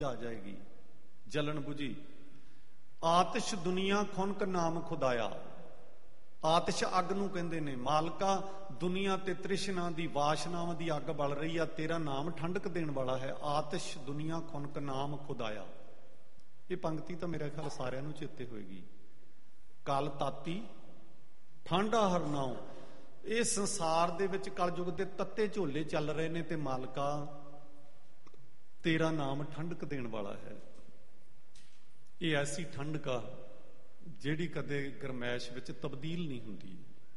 आ जाएगी जलन बुझी। आतिश दुनिया खुनक नाम खुदाया। आतिश अग नूं कहंदे ने, मालका दुनिया ते तृष्णा दी वासनावां दी अग बल रही आ, तेरा नाम ठंडक देण वाला है। आतिश दुनिया खुनक नाम खुदाया। ये पंक्ति तो मेरे ख्याल सारिਆਂ ਨੂੰ चेते होएगी। कल ताती ठंडा हरनाओ। ਇਹ ਸੰਸਾਰ ਦੇ ਵਿੱਚ ਕਲਯੁਗ ਦੇ ਤੱਤੇ ਝੋਲੇ ਚੱਲ ਰਹੇ ਨੇ ਤੇ ਮਾਲਕਾ ਤੇਰਾ ਨਾਮ ਠੰਡਕ ਦੇਣ ਵਾਲਾ ਹੈ। ਇਹ ਐਸੀ ਠੰਡਕ ਆ ਜਿਹੜੀ ਕਦੇ ਗਰਮੈਸ਼ ਵਿੱਚ ਤਬਦੀਲ ਨਹੀਂ ਹੁੰਦੀ।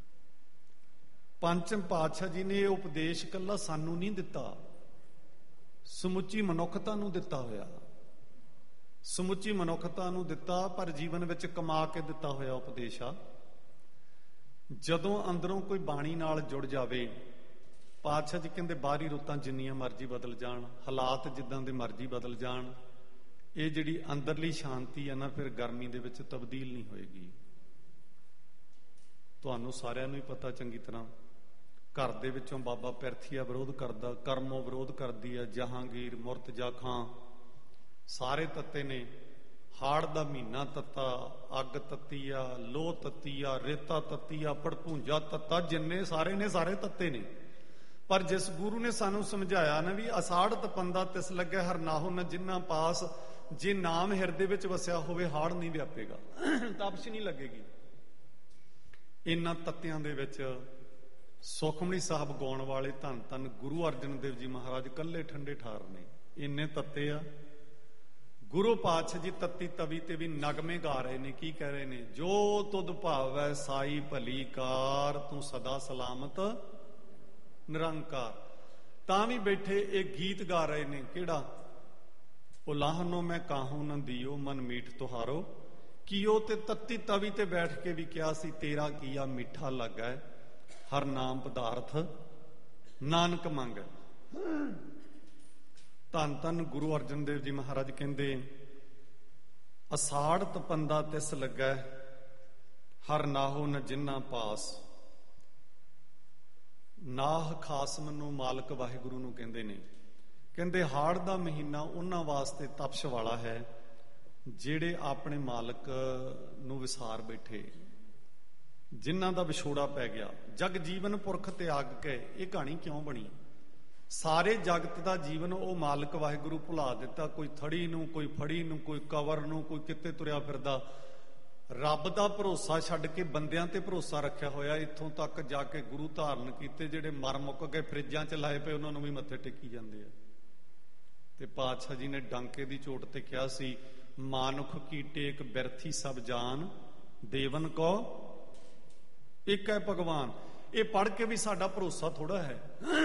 ਪੰਚਮ ਪਾਤਸ਼ਾਹ ਜੀ ਨੇ ਇਹ ਉਪਦੇਸ਼ ਇਕੱਲਾ ਸਾਨੂੰ ਨਹੀਂ ਦਿੱਤਾ, ਸਮੁੱਚੀ ਮਨੁੱਖਤਾ ਨੂੰ ਦਿੱਤਾ ਹੋਇਆ। ਸਮੁੱਚੀ ਮਨੁੱਖਤਾ ਨੂੰ ਦਿੱਤਾ, ਪਰ ਜੀਵਨ ਵਿੱਚ ਕਮਾ ਕੇ ਦਿੱਤਾ ਹੋਇਆ ਉਪਦੇਸ਼ ਆ। ਜਦੋਂ ਅੰਦਰੋਂ ਕੋਈ ਬਾਣੀ ਨਾਲ ਜੁੜ ਜਾਵੇ, ਪਾਤਸ਼ਾਹ ਜੀ ਕਹਿੰਦੇ ਬਾਹਰੀ ਰੁੱਤਾਂ ਜਿੰਨੀਆਂ ਮਰਜ਼ੀ ਬਦਲ ਜਾਣ, ਹਾਲਾਤ ਜਿੱਦਾਂ ਦੇ ਮਰਜ਼ੀ ਬਦਲ ਜਾਣ, ਇਹ ਜਿਹੜੀ ਅੰਦਰਲੀ ਸ਼ਾਂਤੀ ਹੈ ਨਾ, ਫਿਰ ਗਰਮੀ ਦੇ ਵਿੱਚ ਤਬਦੀਲ ਨਹੀਂ ਹੋਏਗੀ। ਤੁਹਾਨੂੰ ਸਾਰਿਆਂ ਨੂੰ ਹੀ ਪਤਾ ਚੰਗੀ ਤਰ੍ਹਾਂ, ਘਰ ਦੇ ਵਿੱਚੋਂ ਬਾਬਾ ਪਿਰਥੀਆ ਵਿਰੋਧ ਕਰਦਾ, ਕਰਮੋ ਵਿਰੋਧ ਕਰਦੀ ਹੈ, ਜਹਾਂਗੀਰ, ਮੁਰਤਜ਼ਾ ਖਾਂ, ਸਾਰੇ ਤੱਤੇ ਨੇ। ਹਾੜ ਦਾ ਮਹੀਨਾ ਤੱਤਾ, ਅੱਗ ਤੱਤੀ ਆ, ਲੋਹ ਤੱਤੀ ਆ, ਰੇਤਾ ਤੱਤੀ ਆ, ਭੜਪੂੰਜਾ ਤੱਤਾ, ਜਿੰਨੇ ਸਾਰੇ ਨੇ ਸਾਰੇ ਤੱਤੇ ਨੇ। ਪਰ ਜਿਸ ਗੁਰੂ ਨੇ ਸਾਨੂੰ ਸਮਝਾਇਆ ਨਾ ਵੀ ਅਸਾੜ ਤਪੰਦਾ ਤਿਸ ਲੱਗੇ ਹਰ ਨਾਹੋ ਨ ਜਿਨ੍ਹਾਂ ਪਾਸ, ਜੇ ਨਾਮ ਹਿਰਦੇ ਵਿੱਚ ਵਸਿਆ ਹੋਵੇ ਹਾੜ ਨਹੀਂ ਵਿਆਪੇਗਾ, ਤਪਸ਼ ਨਹੀਂ ਲੱਗੇਗੀ। ਇਹਨਾਂ ਤੱਤਿਆਂ ਦੇ ਵਿੱਚ ਸੁਖਮਨੀ ਸਾਹਿਬ ਗਾਉਣ ਵਾਲੇ ਧੰਨ ਧੰਨ ਗੁਰੂ ਅਰਜਨ ਦੇਵ ਜੀ ਮਹਾਰਾਜ ਕੱਲੇ ਠੰਡੇ ਠਾਰ ਨੇ। ਇੰਨੇ ਤੱਤੇ ਆ। ਗੁਰੂ ਪਾਤਸ਼ਾਹ ਜੀ ਤੱਤੀ ਤਵੀ ਤੇ ਵੀ ਨਗਮੇ ਗਾ ਰਹੇ ਨੇ। ਕੀ ਕਹਿ ਰਹੇ ਨੇ? ਜੋ ਤੁਧ ਭਾਵੈ ਸਾਈ ਭਲੀ ਕਾਰ, ਤੂੰ ਸਦਾ ਸਲਾਮਤ ਨਿਰੰਕਾਰ। ਤਾਂ ਵੀ ਬੈਠੇ ਇਹ ਗੀਤ ਗਾ ਰਹੇ ਨੇ। ਕਿਹੜਾ? ਉਲਾਹਨੋ ਮੈਂ ਕਾਹੂ ਨ ਦਿਓ, ਮਨ ਮੀਠ ਤੁਹਾਰੋ ਕੀਓ। ਤੇ ਤੱਤੀ ਤਵੀ ਤੇ ਬੈਠ ਕੇ ਵੀ ਕਿਹਾ ਸੀ, ਤੇਰਾ ਕੀਆ ਮਿੱਠਾ ਲੱਗੈ, ਹਰ ਨਾਮ ਪਦਾਰਥ ਨਾਨਕ ਮੰਗੈ। ਧੰਨ ਧੰਨ ਗੁਰੂ ਅਰਜਨ ਦੇਵ ਜੀ ਮਹਾਰਾਜ ਕਹਿੰਦੇ, ਅਸਾੜ ਤਪੰਦਾ ਤਿਸ ਲੱਗੈ, ਹਰ ਨਾਹੋ ਨ ਜਿਨ੍ਹਾਂ ਪਾਸ। ਨਾਹ ਖਾਸਮ ਨੂੰ ਮਾਲਕ ਵਾਹਿਗੁਰੂ ਨੂੰ ਕਹਿੰਦੇ ਨੇ। ਕਹਿੰਦੇ ਹਾੜ ਦਾ ਮਹੀਨਾ ਉਹਨਾਂ ਵਾਸਤੇ ਤਪਸ਼ ਵਾਲਾ ਹੈ ਜਿਹੜੇ ਆਪਣੇ ਮਾਲਕ ਨੂੰ ਵਿਸਾਰ ਬੈਠੇ, ਜਿਨ੍ਹਾਂ ਦਾ ਵਿਛੋੜਾ ਪੈ ਗਿਆ। ਜਗ ਜੀਵਨ ਪੁਰਖ ਤਿਆਗ ਕੇ ਇਹ ਕਹਾਣੀ ਕਿਉਂ ਬਣੀ? ਸਾਰੇ ਜਗਤ ਦਾ ਜੀਵਨ ਉਹ ਮਾਲਕ ਵਾਹਿਗੁਰੂ ਭੁਲਾ ਦਿੱਤਾ। ਕੋਈ ਥੜੀ ਨੂੰ, ਕੋਈ ਫੜੀ ਨੂੰ, ਕੋਈ ਕਵਰ ਨੂੰ, ਕੋਈ ਕਿਤੇ ਤੁਰਿਆ ਫਿਰਦਾ। ਰੱਬ ਦਾ ਭਰੋਸਾ ਛੱਡ ਕੇ ਬੰਦਿਆਂ ਤੇ ਭਰੋਸਾ ਰੱਖਿਆ ਹੋਇਆ। ਇੱਥੋਂ ਤੱਕ ਜਾ ਕੇ ਗੁਰੂ ਧਾਰਨ ਕੀਤੇ ਜਿਹੜੇ ਮਰ ਮੁੱਕ ਕੇ ਫਰਿੱਜਾਂ 'ਚ ਲਾਏ ਪਏ, ਉਹਨਾਂ ਨੂੰ ਵੀ ਮੱਥੇ ਟੇਕੀ ਜਾਂਦੇ ਆ। ਤੇ ਪਾਤਸ਼ਾਹ ਜੀ ਨੇ ਡਾਂਕੇ ਦੀ ਚੋਟ ਤੇ ਕਿਹਾ ਸੀ, ਮਾਨੁਖ ਕੀ ਟੇਕ ਬਿਰਥੀ ਸਭ ਜਾਨ, ਦੇਵਨ ਕੋ ਇੱਕ ਹੈ ਭਗਵਾਨ। ਇਹ ਪੜ੍ਹ ਕੇ ਵੀ ਸਾਡਾ ਭਰੋਸਾ ਥੋੜਾ ਹੈ।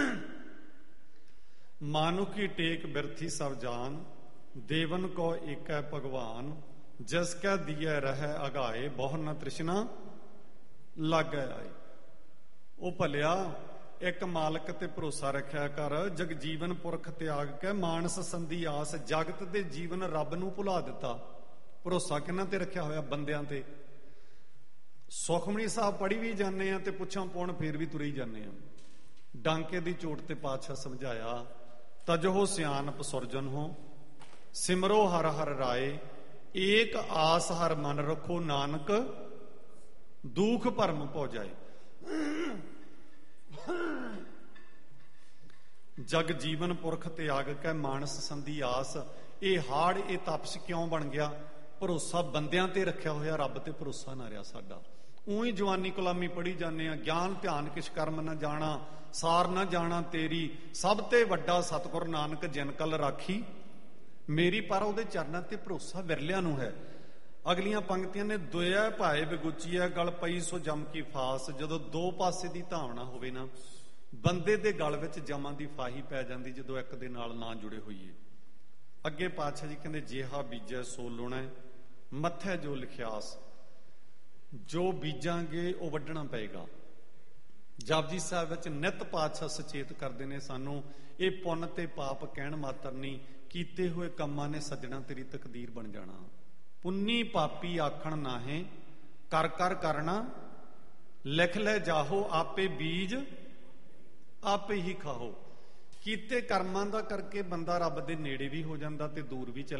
ਮਾਨੁਖ ਕੀ ਟੇਕ ਬਿਰਥੀ ਸਭ ਜਾਨ, ਦੇਵਨ ਕੋ ਇੱਕ ਹੈ ਭਗਵਾਨ। ਜਿਸ ਕੈ ਦੀਐ ਰਹਿ ਅਗਾਏ, ਬਹੁ ਨ ਤ੍ਰਿਸ਼ਨਾ ਲਾਗੈ ਆਏ। ਉਹ ਭਲਿਆ ਇੱਕ ਮਾਲਕ ਤੇ ਭਰੋਸਾ ਰੱਖਿਆ ਕਰ। ਜਗ ਜੀਵਨ ਪੁਰਖ ਤਿਆਗ ਕੇ ਮਾਨਸ ਸੰਧੀ ਆਸ। ਜਗਤ ਦੇ ਜੀਵਨ ਰੱਬ ਨੂੰ ਭੁਲਾ ਦਿੱਤਾ। ਭਰੋਸਾ ਕਿਹਨਾਂ ਤੇ ਰੱਖਿਆ ਹੋਇਆ? ਬੰਦਿਆਂ ਤੇ। ਸੁਖਮਨੀ ਸਾਹਿਬ ਪੜ੍ਹੀ ਵੀ ਜਾਂਦੇ ਆ ਤੇ ਪੁੱਛਾਂ ਪਾਉਣ ਫੇਰ ਵੀ ਤੁਰੇ ਜਾਂਦੇ ਆ। ਡਾਂਕੇ ਦੀ ਚੋਟ ਤੇ ਪਾਤਸ਼ਾਹ ਸਮਝਾਇਆ, ਤਜੋ ਸਿਆਣਪ ਸੁਰਜਨ ਹੋ, ਸਿਮਰੋ ਹਰ ਹਰ ਰਾਏ। ਏਕ ਆਸ ਹਰ ਮਨ ਰੱਖੋ, ਨਾਨਕ ਦੁਖ ਭਰਮ ਭੁ ਜਾਏ। ਜਗ ਜੀਵਨ ਪੁਰਖ ਤਿਆਗ ਕੇ ਮਾਨਸ ਸੰਧੀ ਆਸ। ਇਹ ਹਾੜ, ਇਹ ਤਪਸ਼ ਕਿਉਂ ਬਣ ਗਿਆ? ਭਰੋਸਾ ਬੰਦਿਆਂ ਤੇ ਰੱਖਿਆ ਹੋਇਆ, ਰੱਬ ਤੇ ਭਰੋਸਾ ਨਾ ਰਿਹਾ ਸਾਡਾ। ਉਹੀ ਜਵਾਨੀ ਗੁਲਾਮੀ ਪੜ੍ਹੀ ਜਾਂਦੇ ਆ। ਗਿਆਨ ਧਿਆਨ ਕਿਛ ਕਰਮ ਨਾ ਜਾਣਾ, ਸਾਰ ਨਾ ਜਾਣਾ ਤੇਰੀ। ਸਭ ਤੇ ਵੱਡਾ ਸਤਿਗੁਰ ਨਾਨਕ ਜਿਨ ਕਲ ਰਾਖੀ ਮੇਰੀ। ਪਰ ਉਹਦੇ ਚਰਨਾਂ ਤੇ ਭਰੋਸਾ ਵਿਰਲਿਆਂ ਨੂੰ ਹੈ। ਅਗਲੀਆਂ ਪੰਕਤੀਆਂ ਨੇ, ਦੁਆ ਭਾਏ ਬਗੁਚੀਆ ਗਲ ਪਈ ਸੋ ਜਮ ਕੀ ਫਾਸ। ਜਦੋਂ ਦੋ ਪਾਸੇ ਦੀ ਧਾਵਣਾ ਹੋਵੇ ਨਾ, ਬੰਦੇ ਦੇ ਗਲ ਵਿੱਚ ਜਮਾਂ ਦੀ ਫਾਹੀ ਪੈ ਜਾਂਦੀ, ਜਦੋਂ ਇੱਕ ਦੇ ਨਾਲ ਨਾ ਜੁੜੇ ਹੋਈਏ। ਅੱਗੇ ਪਾਤਸ਼ਾਹ ਜੀ ਕਹਿੰਦੇ, ਜਿਹਾ ਬੀਜੈ ਸੋ ਲੁਣੈ, ਮੱਥੈ ਜੋ ਲਿਖਿਆਸ। ਜੋ ਬੀਜਾਂਗੇ ਉਹ ਵੱਢਣਾ ਪਏਗਾ। ਜਪਜੀ ਸਾਹਿਬ ਵਿੱਚ ਨਿਤ ਪਾਤਸ਼ਾਹ ਸੁਚੇਤ ਕਰਦੇ ਨੇ ਸਾਨੂੰ, ਇਹ ਪੁੰਨ ਤੇ ਪਾਪ ਕਹਿਣ ਮਾਤਰ ਨਹੀਂ, ਕੀਤੇ ਹੋਏ ਕੰਮਾਂ ਨੇ ਸੱਜਣਾ ਤੇਰੀ ਤਕਦੀਰ ਬਣ ਜਾਣਾ। ਪੁੰਨੀ ਪਾਪੀ ਆਖਣ ਨਾਹੇ, ਕਰ ਕਰ ਕਰਨਾ ਲਿਖ ਲੈ ਜਾਹੋ। ਆਪੇ ਬੀਜ ਆਪੇ ਹੀ ਖਾਓ। ਕੀਤੇ ਕਰਮਾਂ ਦਾ ਕਰਕੇ ਬੰਦਾ ਰੱਬ ਦੇ ਨੇੜੇ ਵੀ ਹੋ ਜਾਂਦਾ ਤੇ ਦੂਰ ਵੀ ਚਲਾ